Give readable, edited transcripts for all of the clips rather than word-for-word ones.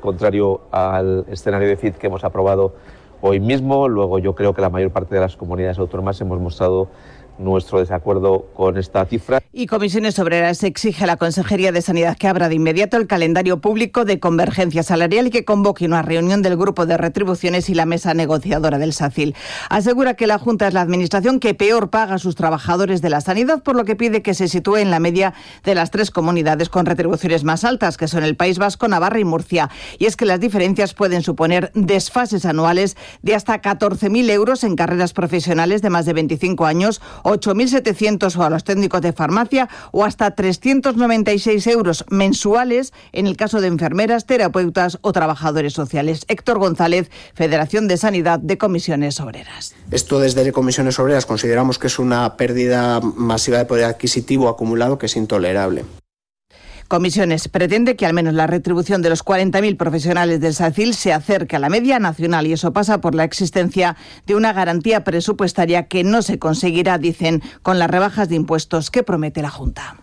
contrario al escenario de déficit que hemos aprobado hoy mismo. Luego yo creo que la mayor parte de las comunidades autónomas hemos mostrado nuestro desacuerdo con esta cifra. Y Comisiones Obreras exige a la Consejería de Sanidad que abra de inmediato el calendario público de convergencia salarial y que convoque una reunión del Grupo de Retribuciones y la mesa negociadora del SACIL. Asegura que la Junta es la administración que peor paga a sus trabajadores de la sanidad, por lo que pide que se sitúe en la media de las 3 comunidades con retribuciones más altas, que son el País Vasco, Navarra y Murcia. Y es que las diferencias pueden suponer desfases anuales de hasta 14.000 euros en carreras profesionales de más de 25 años, 8.700 a los técnicos de farmacia o hasta 396 euros mensuales en el caso de enfermeras, terapeutas o trabajadores sociales. Héctor González, Federación de Sanidad de Comisiones Obreras. Esto desde Comisiones Obreras consideramos que es una pérdida masiva de poder adquisitivo acumulado que es intolerable. Comisiones pretende que al menos la retribución de los 40.000 profesionales del SACIL se acerque a la media nacional y eso pasa por la existencia de una garantía presupuestaria que no se conseguirá, dicen, con las rebajas de impuestos que promete la Junta.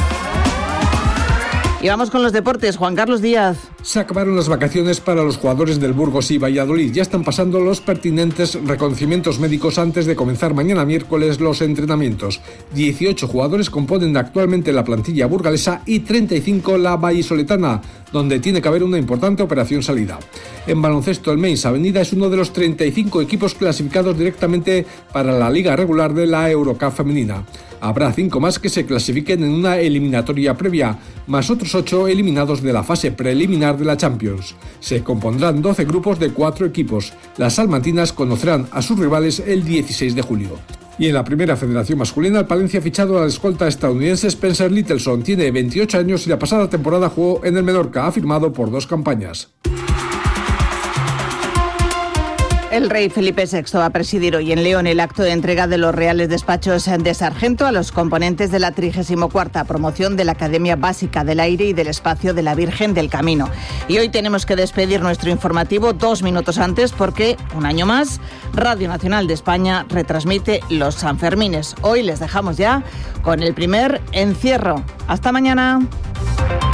Y vamos con los deportes. Juan Carlos Díaz. Se acabaron las vacaciones para los jugadores del Burgos y Valladolid. Ya están pasando los pertinentes reconocimientos médicos antes de comenzar mañana miércoles los entrenamientos. 18 jugadores componen actualmente la plantilla burgalesa y 35 la vallisoletana, donde tiene que haber una importante operación salida. En baloncesto, el Mainz Avenida es uno de los 35 equipos clasificados directamente para la liga regular de la Eurocup femenina. Habrá 5 más que se clasifiquen en una eliminatoria previa, más otros 8 eliminados de la fase preliminar de la Champions. Se compondrán 12 grupos de 4 equipos. Las salmantinas conocerán a sus rivales el 16 de julio. Y en la primera federación masculina, el Palencia ha fichado al escolta estadounidense Spencer Littleson. Tiene 28 años y la pasada temporada jugó en el Menorca. Ha firmado por 2 campañas. El rey Felipe VI va a presidir hoy en León el acto de entrega de los Reales Despachos de Sargento a los componentes de la 34ª promoción de la Academia Básica del Aire y del Espacio de la Virgen del Camino. Y hoy tenemos que despedir nuestro informativo 2 minutos antes porque, un año más, Radio Nacional de España retransmite los Sanfermines. Hoy les dejamos ya con el primer encierro. ¡Hasta mañana!